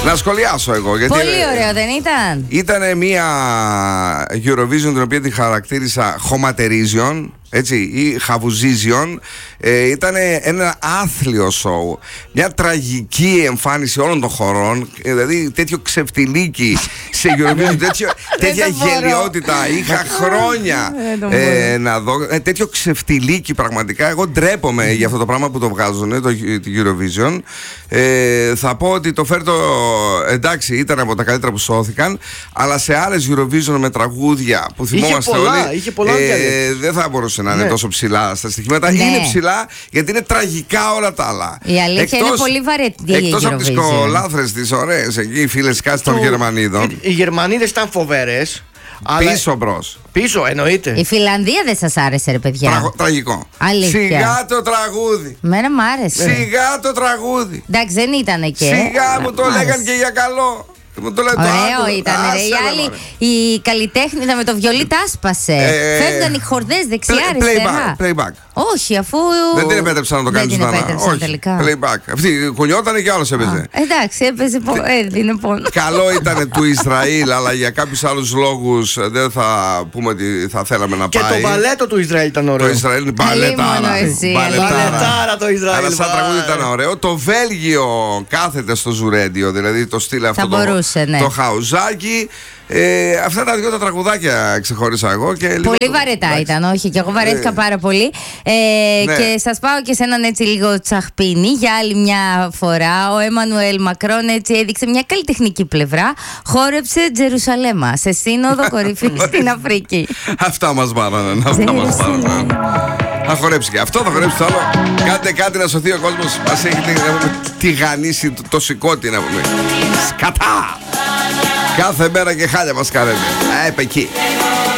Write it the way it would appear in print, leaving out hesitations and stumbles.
Να σχολιάσω εγώ. Γιατί πολύ ωραίο, δεν ήταν? Ήταν μια Eurovision την οποία τη χαρακτήρισα χωματερίζιον, έτσι, ή χαβουζίζιον. Ήταν ένα άθλιο σοου. Μια τραγική εμφάνιση όλων των χωρών. Δηλαδή τέτοιο ξεφτιλίκι σε Eurovision, τέτοια γελιότητα. Είχα χρόνια να δω. Τέτοιο ξεφτιλίκι πραγματικά. Εγώ ντρέπομαι για αυτό το πράγμα που το βγάζουν, το Eurovision. Θα πω ότι το φέρτο, εντάξει, ήταν από τα καλύτερα που σώθηκαν, αλλά σε άλλες Eurovision με τραγούδια που θυμόμαστε όλοι, δεν θα μπορούσε να είναι τόσο ψηλά στα στοιχήματα. Είναι ψηλά γιατί είναι τραγικά όλα τα άλλα. Η αλήθεια είναι πολύ βαρετή. Εκτός από τις κολάθρες τις ωραίες εκεί, οι φίλες κάτι των Γερμανίδων. Οι Γερμανίδες ήταν φοβερές. Πίσω μπρος. Πίσω, εννοείται. Η Φιλανδία δεν σας άρεσε, ρε παιδιά? Τραγικό. Αλήθεια. Σιγά το τραγούδι. Μένα μ' άρεσε. Σιγά το τραγούδι. Εντάξει, δεν ήταν και. Σιγά μου το λέγαν και για καλό. Ωραίο ήταν, ρε. Η άλλη, η καλλιτέχνηδα με το βιολί τα άσπασε. Φεύγαν οι χορδές δεξιά-αριστερά. Playback. Όχι, αφού. Δεν την επέτρεψαν να το κάνει ζωντανά. Όχι, τελικά. Playback. Αυτή κουνιότανε και άλλος έπαιζε. Εντάξει, έπαιζε. Έδινε πόνο. Καλό ήταν του Ισραήλ, αλλά για κάποιους άλλους λόγους δεν θα πούμε ότι θα θέλαμε να πάει. Και το μπαλέτο του Ισραήλ ήταν ωραίο. Το Ισραήλ είναι μπαλετάρα. Μπαλετάρα το Ισραήλ. Αλλά σαν τραγούδι ήταν ωραίο. Το Βέλγιο κάθεται στο Ζουρέντιο, δηλαδή το στυλ αυτό. Το χαουζάκι. Αυτά τα δύο τα τραγουδάκια ξεχώρισα εγώ. Πολύ βαρετά ήταν, όχι, και εγώ βαρέθηκα πάρα πολύ. Και σας πάω και σε έναν έτσι λίγο τσαχπίνι για άλλη μια φορά. Ο Εμμανουέλ Μακρόν έτσι έδειξε μια καλλιτεχνική πλευρά. Χόρεψε Τζερουσαλέμα σε σύνοδο κορυφή στην Αφρική. Αυτά μας βάλανε. Θα χορέψει και αυτό, θα χορέψει το άλλο. Κάντε κάτι να σωθεί ο κόσμος. Μας έχει τηγανίσει το σηκώτη, να πούμε. Σκατά! Κάθε μέρα και χάλια μας κάνετε. Εκεί.